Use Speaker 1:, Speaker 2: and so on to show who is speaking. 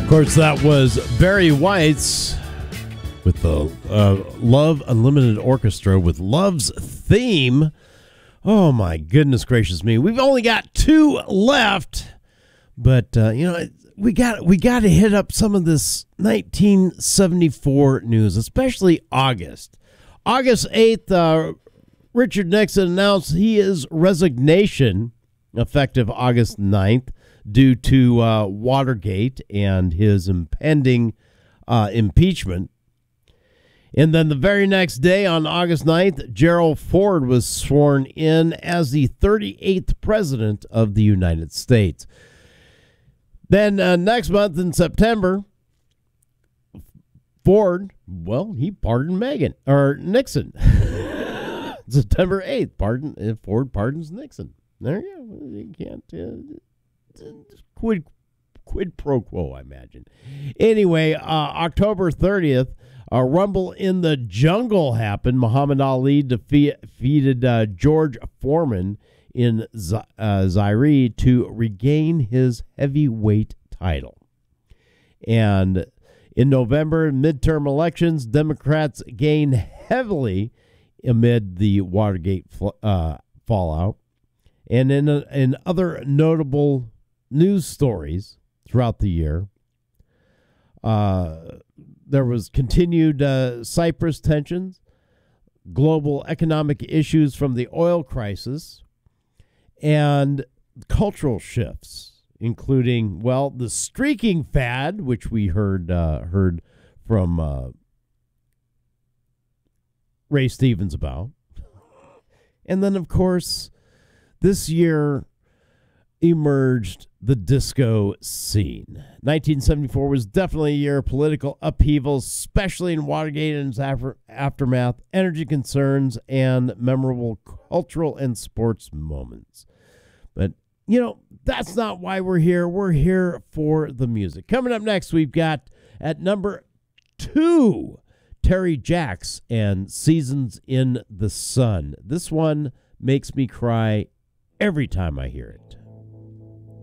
Speaker 1: Of course, that was Barry White's with the Love Unlimited Orchestra with Love's Theme. Oh, my goodness gracious me. We've only got 2 left, but, we got to hit up some of this 1974 news, especially August. August 8th, Richard Nixon announced his resignation effective August 9th due to Watergate and his impending impeachment. And then the very next day, on August 9th, Gerald Ford was sworn in as the 38th President of the United States. Then next month in September, Ford, he pardoned Nixon. September 8th, Ford pardons Nixon. There you go. You can't quid pro quo, I imagine. Anyway, October 30th, a rumble in the jungle happened. Muhammad Ali defeated George Foreman in Zaire to regain his heavyweight title. And in November, midterm elections, Democrats gained heavily amid the Watergate fallout. And in other notable news stories throughout the year, there was continued Cyprus tensions, global economic issues from the oil crisis, and cultural shifts, including, the streaking fad, which we heard from Ray Stevens about. And then, of course, this year emerged the disco scene. 1974 was definitely a year of political upheaval, especially in Watergate and its aftermath, energy concerns, and memorable cultural and sports moments. But, that's not why we're here. We're here for the music. Coming up next, we've got at number 2, Terry Jacks and Seasons in the Sun. This one makes me cry every time I hear it.